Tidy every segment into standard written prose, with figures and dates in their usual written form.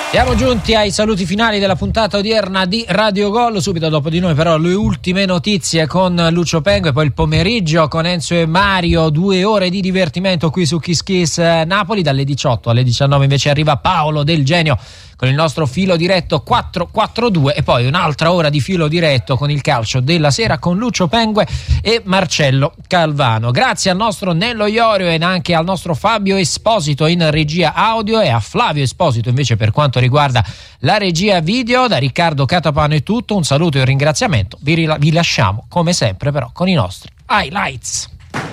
Siamo giunti ai saluti finali della puntata odierna di Radio Gol. Subito dopo di noi però le ultime notizie con Lucio Pengo e poi il pomeriggio con Enzo e Mario, 2 ore di divertimento qui su Kiss Kiss Napoli. Dalle 18 alle 19 invece arriva Paolo Del Genio con il nostro filo diretto 442 e poi un'altra ora di filo diretto con il calcio della sera con Lucio Pengue e Marcello Calvano. Grazie al nostro Nello Iorio e anche al nostro Fabio Esposito in regia audio e a Flavio Esposito invece per quanto riguarda la regia video. Da Riccardo Catapano è tutto, un saluto e un ringraziamento. Vi lasciamo come sempre però con i nostri highlights.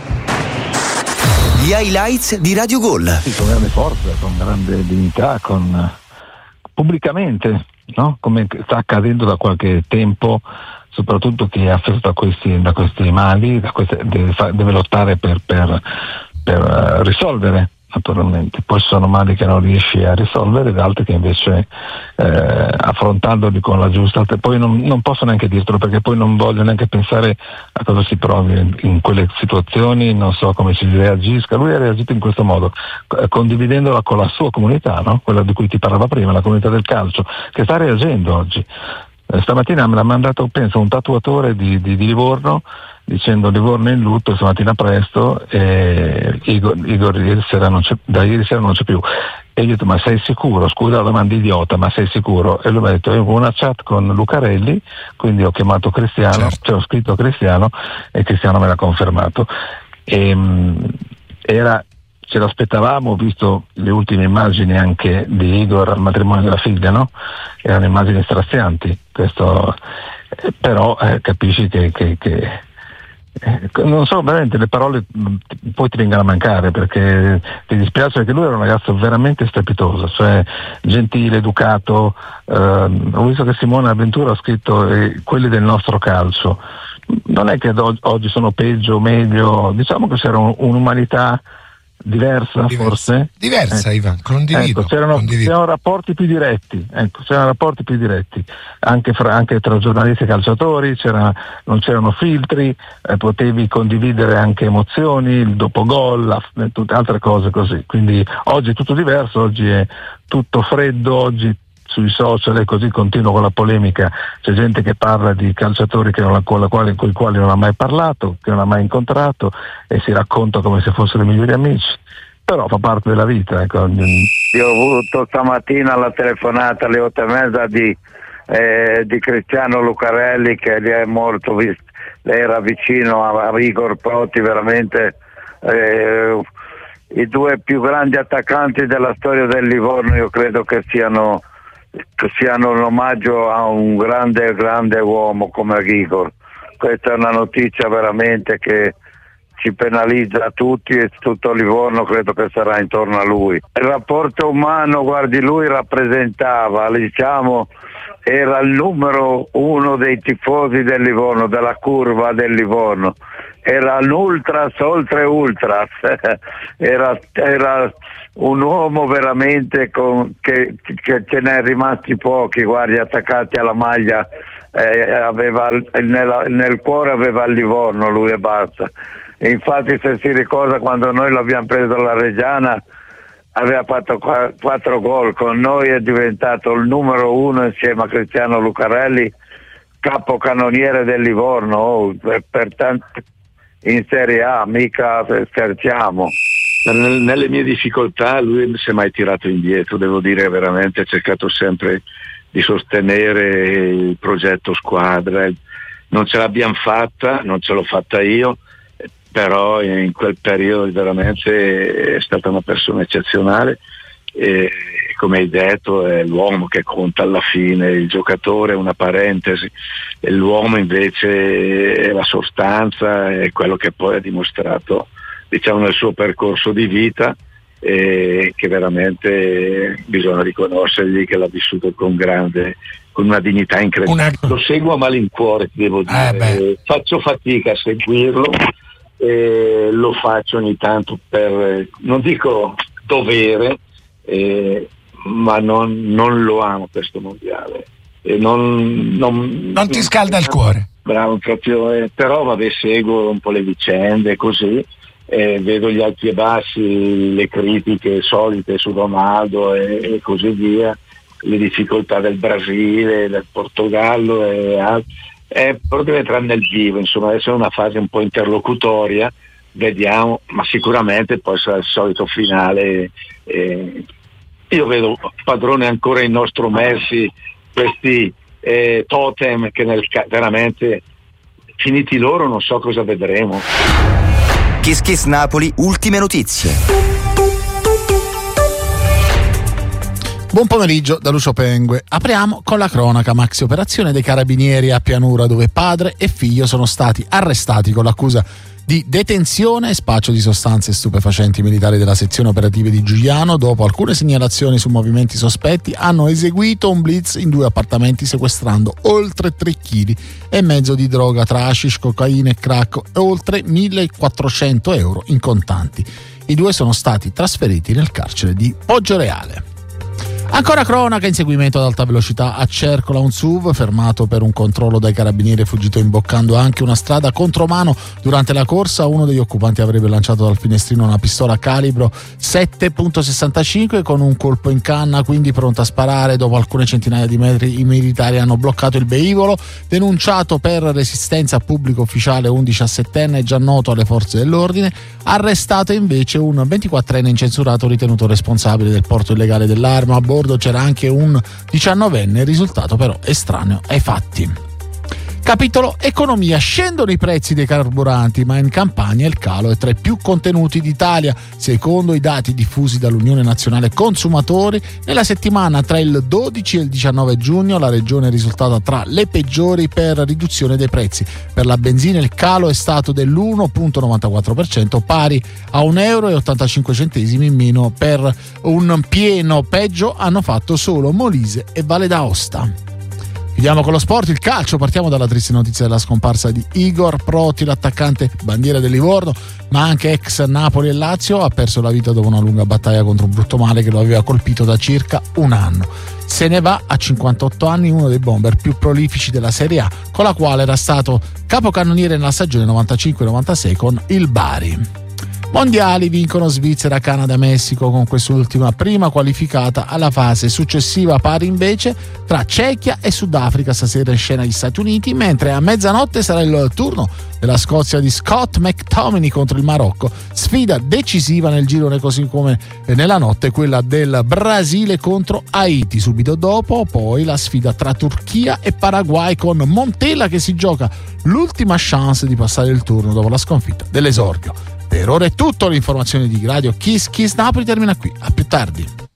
Gli highlights di Radio Gol. Sì, con grande forza, con grande dignità, pubblicamente, no? Come sta accadendo da qualche tempo, soprattutto chi è affetto da questi mali, deve lottare per risolvere, naturalmente. Poi ci sono mali che non riesci a risolvere ed altri che invece affrontandoli con la giusta, poi non posso neanche dirtelo perché poi non voglio neanche pensare a cosa si provi in quelle situazioni, non so come si reagisca. Lui ha reagito in questo modo, condividendola con la sua comunità, no? Quella di cui ti parlava prima, la comunità del calcio, che sta reagendo oggi. Stamattina me l'ha mandato, penso, un tatuatore di Livorno, dicendo Livorno è in lutto stamattina presto e Igor da ieri sera non c'è più. E io ho detto, ma sei sicuro? Scusa la domanda idiota, ma sei sicuro? E lui mi ha detto, avevo una chat con Lucarelli, quindi ho chiamato Cristiano, certo. Cioè ho scritto a Cristiano e Cristiano me l'ha confermato. Ce l'aspettavamo, visto le ultime immagini anche di Igor al matrimonio della figlia, no? Erano immagini strazianti, però capisci che non so, veramente le parole poi ti vengono a mancare perché ti dispiace, perché lui era un ragazzo veramente strepitoso, cioè gentile, educato. Ho visto che Simone Avventura ha scritto quelli del nostro calcio. Non è che oggi sono peggio o meglio, diciamo che c'era un'umanità diversa forse? Diversa, Ivan, condivido. C'erano rapporti più diretti, anche tra giornalisti e calciatori, non c'erano filtri, potevi condividere anche emozioni, il dopo gol, tutte altre cose così. Quindi oggi è tutto diverso, oggi è tutto freddo, oggi sui social e così continuo con la polemica, c'è gente che parla di calciatori con i quali non ha mai parlato, che non ha mai incontrato e si racconta come se fossero i migliori amici, però fa parte della vita, ecco. Io ho avuto stamattina la telefonata alle 8:30 di Cristiano Lucarelli che gli è morto, lei era vicino a Igor Proti, veramente i 2 più grandi attaccanti della storia del Livorno. Io credo che siano un omaggio a un grande uomo come Igor. Questa è una notizia veramente che ci penalizza tutti e tutto Livorno credo che sarà intorno a lui. Il rapporto umano, guardi, lui rappresentava, diciamo, era il numero 1 dei tifosi del Livorno, della curva del Livorno. Era l'ultras oltre ultras, era un uomo veramente che ce n'è rimasti pochi, guardi, attaccati alla maglia, aveva nel cuore aveva il Livorno lui e basta. E infatti se si ricorda quando noi l'abbiamo preso alla Reggiana aveva fatto 4 gol, con noi è diventato il numero 1 insieme a Cristiano Lucarelli, capocannoniere del Livorno, per tanti in Serie A, mica scherziamo. Nelle mie difficoltà lui non si è mai tirato indietro, devo dire, veramente ha cercato sempre di sostenere il progetto squadra. Non ce l'abbiamo fatta, non ce l'ho fatta io, però in quel periodo veramente è stata una persona eccezionale e, come hai detto, è l'uomo che conta alla fine, il giocatore è una parentesi e l'uomo invece è la sostanza, è quello che poi ha dimostrato, diciamo, nel suo percorso di vita, e che veramente bisogna riconoscergli che l'ha vissuto con una dignità incredibile. Lo seguo a malincuore, devo dire, faccio fatica a seguirlo, lo faccio ogni tanto per, non dico dovere, ma non lo amo questo mondiale, non ti scalda il cuore. Bravo, proprio, però vabbè, seguo un po' le vicende così, vedo gli alti e bassi, le critiche solite su Ronaldo e così via, le difficoltà del Brasile, del Portogallo e altri. Però deve entrare nel vivo, insomma adesso è una fase un po' interlocutoria, vediamo, ma sicuramente poi sarà il solito finale. Io vedo padrone ancora il nostro Messi, questi totem che veramente finiti loro non so cosa vedremo. Kiss Kiss Napoli, ultime notizie. Buon pomeriggio da Lucio Pengue. Apriamo con la cronaca maxi operazione dei carabinieri a Pianura, dove padre e figlio sono stati arrestati con l'accusa di detenzione e spaccio di sostanze stupefacenti. I militari della sezione operativa di Giuliano, dopo alcune segnalazioni su movimenti sospetti, hanno eseguito un blitz in 2 appartamenti sequestrando oltre 3 kg e mezzo di droga tra hashish, cocaina e crack e oltre 1.400 euro in contanti. I 2 sono stati trasferiti nel carcere di Poggioreale. Ancora cronaca, inseguimento ad alta velocità a Cercola, un SUV fermato per un controllo dai carabinieri è fuggito imboccando anche una strada contromano. Durante la corsa uno degli occupanti avrebbe lanciato dal finestrino una pistola calibro 7.65 con un colpo in canna, quindi pronta a sparare. Dopo alcune centinaia di metri i militari hanno bloccato il velivolo. Denunciato per resistenza a pubblico ufficiale un 17enne già noto alle forze dell'ordine. Arrestato invece un 24enne incensurato ritenuto responsabile del porto illegale dell'arma. A bordo c'era anche un 19enne, risultato però estraneo ai fatti. Capitolo economia. Scendono i prezzi dei carburanti, ma in Campania il calo è tra i più contenuti d'Italia. Secondo i dati diffusi dall'Unione Nazionale Consumatori, nella settimana tra il 12 e il 19 giugno la regione è risultata tra le peggiori per riduzione dei prezzi. Per la benzina il calo è stato dell'1,94%, pari a €1,85 in meno. Per un pieno peggio hanno fatto solo Molise e Valle d'Aosta. Chiudiamo con lo sport, il calcio. Partiamo dalla triste notizia della scomparsa di Igor Proti, l'attaccante bandiera del Livorno, ma anche ex Napoli e Lazio. Ha perso la vita dopo una lunga battaglia contro un brutto male che lo aveva colpito da circa un anno. Se ne va a 58 anni uno dei bomber più prolifici della Serie A, con la quale era stato capocannoniere nella stagione 95-96 con il Bari. Mondiali, vincono Svizzera, Canada, Messico, con quest'ultima prima qualificata alla fase successiva, pari invece tra Cechia e Sudafrica. Stasera in scena gli Stati Uniti, mentre a mezzanotte sarà il turno della Scozia di Scott McTominay contro il Marocco, sfida decisiva nel girone, così come nella notte quella del Brasile contro Haiti. Subito dopo poi la sfida tra Turchia e Paraguay, con Montella che si gioca l'ultima chance di passare il turno dopo la sconfitta dell'esordio. Per ora è tutto, l'informazione di Radio Kiss Kiss Napoli termina qui, a più tardi.